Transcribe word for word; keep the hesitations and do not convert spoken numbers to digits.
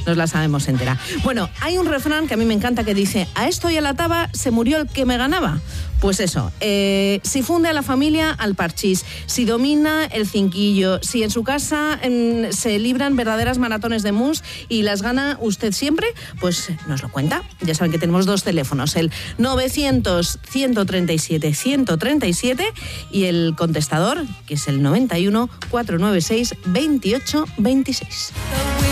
nos la sabemos entera. Bueno, hay un refrán que a mí me encanta que dice: a esto y a la taba se murió el que me ganaba. Pues eso, eh, si funde a la familia, al parchís, si domina el cinquillo, si en su casa eh, se libran verdaderas maratones de mus y las gana usted siempre, pues nos lo cuenta. Ya saben que tenemos dos teléfonos, el novecientos, ciento treinta y siete, ciento treinta y siete y el contestador, que es el noventa y uno, cuatrocientos noventa y seis, veintiocho veintiséis.